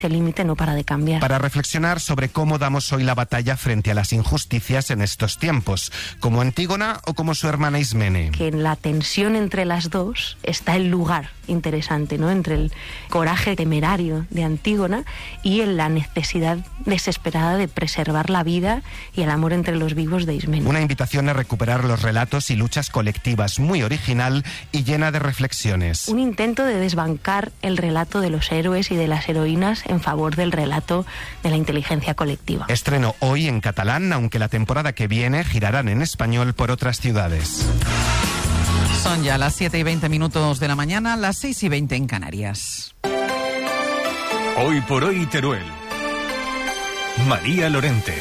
El límite no para de cambiar. Para reflexionar sobre cómo damos hoy la batalla frente a las injusticias en estos tiempos, como Antígona o como su hermana Ismene. Que en la tensión entre las dos está el lugar interesante, ¿no? Entre el coraje temerario de Antígona y en la necesidad desesperada de preservar la vida y el amor entre los vivos de Ismene. Una invitación a recuperar los relatos y luchas colectivas, muy original y llena de reflexiones. Un intento de desbancar el relato de los héroes y de las heroínas en favor del relato de la inteligencia colectiva. Estreno hoy en catalán, aunque la temporada que viene girarán en español por otras ciudades. Son ya las 7:20 de la mañana, las 6:20 en Canarias. Hoy por hoy Teruel. María Lorente.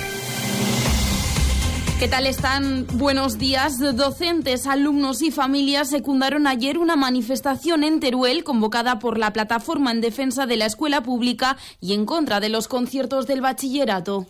¿Qué tal están? Buenos días. Docentes, alumnos y familias secundaron ayer una manifestación en Teruel convocada por la Plataforma en Defensa de la Escuela Pública y en contra de los conciertos del bachillerato.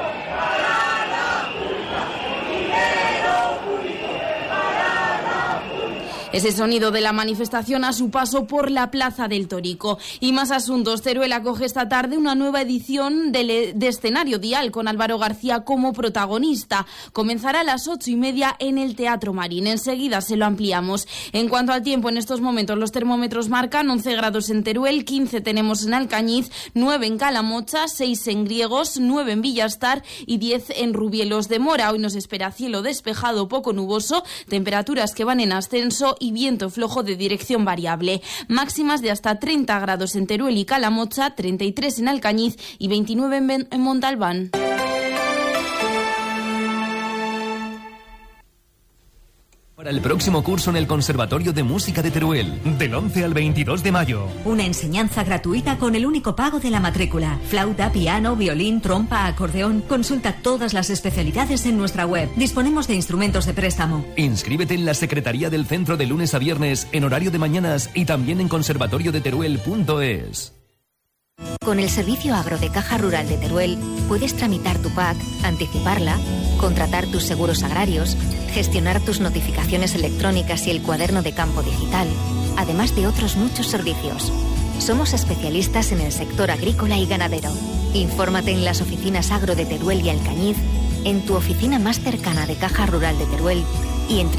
Ese sonido de la manifestación a su paso por la Plaza del Torico. Y más asuntos. Teruel acoge esta tarde una nueva edición de Escenario Dial con Álvaro García como protagonista. Comenzará a las 8:30 en el Teatro Marín. Enseguida se lo ampliamos. En cuanto al tiempo, en estos momentos los termómetros marcan 11 grados en Teruel, 15 tenemos en Alcañiz, 9 en Calamocha, 6 en Griegos, 9 en Villastar y 10 en Rubielos de Mora. Hoy nos espera cielo despejado, poco nuboso, temperaturas que van en ascenso y viento flojo de dirección variable. Máximas de hasta 30 grados en Teruel y Calamocha, 33 en Alcañiz y 29 en Montalbán. Para el próximo curso en el Conservatorio de Música de Teruel, del 11 al 22 de mayo. Una enseñanza gratuita con el único pago de la matrícula. Flauta, piano, violín, trompa, acordeón. Consulta todas las especialidades en nuestra web. Disponemos de instrumentos de préstamo. Inscríbete en la Secretaría del Centro de lunes a viernes, en horario de mañanas y también en conservatoriodeteruel.es. Con el servicio agro de Caja Rural de Teruel puedes tramitar tu PAC, anticiparla, contratar tus seguros agrarios, gestionar tus notificaciones electrónicas y el cuaderno de campo digital, además de otros muchos servicios. Somos especialistas en el sector agrícola y ganadero. Infórmate en las oficinas agro de Teruel y Alcañiz, en tu oficina más cercana de Caja Rural de Teruel y en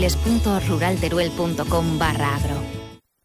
www.ruralteruel.com/agro.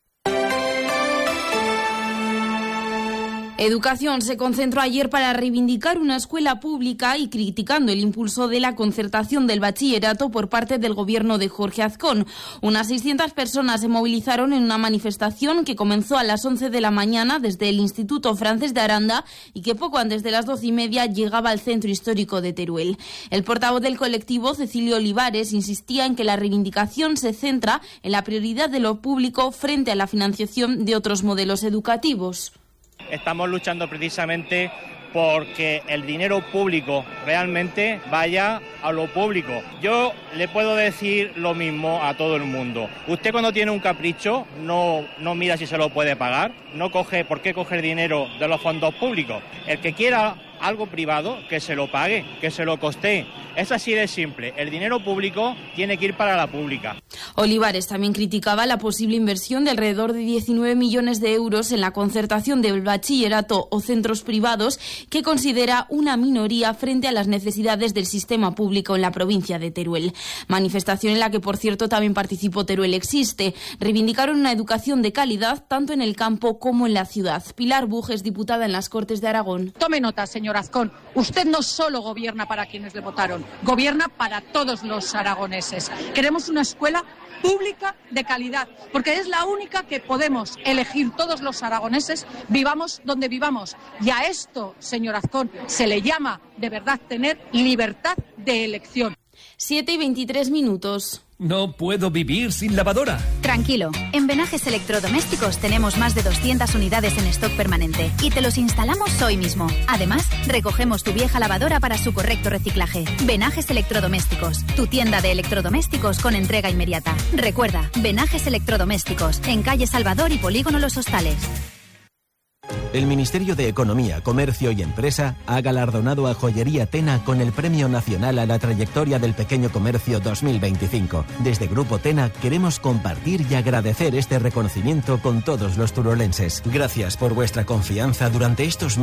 Educación se concentró ayer para reivindicar una escuela pública y criticando el impulso de la concertación del bachillerato por parte del gobierno de Jorge Azcón. Unas 600 personas se movilizaron en una manifestación que comenzó a las 11 de la mañana desde el Instituto Francés de Aranda y que poco antes de las 12:30 llegaba al centro histórico de Teruel. El portavoz del colectivo, Cecilio Olivares, insistía en que la reivindicación se centra en la prioridad de lo público frente a la financiación de otros modelos educativos. Estamos luchando precisamente porque el dinero público realmente vaya a lo público. Yo le puedo decir lo mismo a todo el mundo. Usted cuando tiene un capricho no mira si se lo puede pagar, no coge por qué coger dinero de los fondos públicos. El que quiera algo privado, que se lo pague, que se lo costee. Es así de simple. El dinero público tiene que ir para la pública. Olivares también criticaba la posible inversión de alrededor de 19 millones de euros en la concertación del bachillerato o centros privados, que considera una minoría frente a las necesidades del sistema público en la provincia de Teruel. Manifestación en la que, por cierto, también participó Teruel Existe. Reivindicaron una educación de calidad tanto en el campo como en la ciudad. Pilar Bujes, diputada en las Cortes de Aragón. Tome nota, señor Azcón. Usted no solo gobierna para quienes le votaron, gobierna para todos los aragoneses. Queremos una escuela pública de calidad, porque es la única que podemos elegir todos los aragoneses, vivamos donde vivamos. Y a esto, señor Azcón, se le llama de verdad tener libertad de elección. 7:23. No puedo vivir sin lavadora. Tranquilo, en Venajes Electrodomésticos tenemos más de 200 unidades en stock permanente y te los instalamos hoy mismo. Además, recogemos tu vieja lavadora para su correcto reciclaje. Venajes Electrodomésticos, tu tienda de electrodomésticos con entrega inmediata. Recuerda, Venajes Electrodomésticos, en calle Salvador y Polígono Los Hostales. El Ministerio de Economía, Comercio y Empresa ha galardonado a Joyería Tena con el Premio Nacional a la Trayectoria del Pequeño Comercio 2025. Desde Grupo Tena queremos compartir y agradecer este reconocimiento con todos los turolenses. Gracias por vuestra confianza durante estos